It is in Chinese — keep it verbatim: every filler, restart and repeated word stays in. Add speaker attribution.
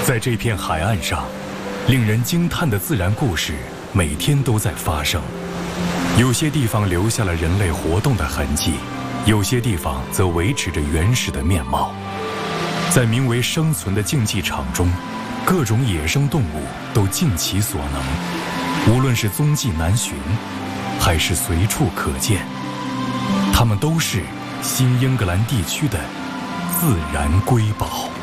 Speaker 1: 在这片海岸上，令人惊叹的自然故事每天都在发生。有些地方留下了人类活动的痕迹，有些地方则维持着原始的面貌。在名为生存的竞技场中，各种野生动物都尽其所能，无论是踪迹难寻，还是随处可见，它们都是新英格兰地区的自然瑰宝。